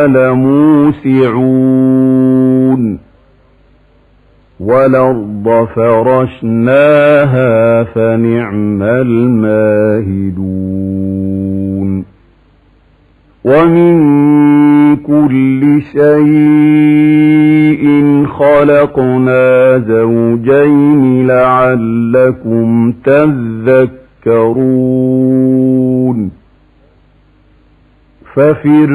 لموسعون والأرض فرشناها فنعم الماهدون ومن كل شيء خلقنا زوجين لعلكم تذكرون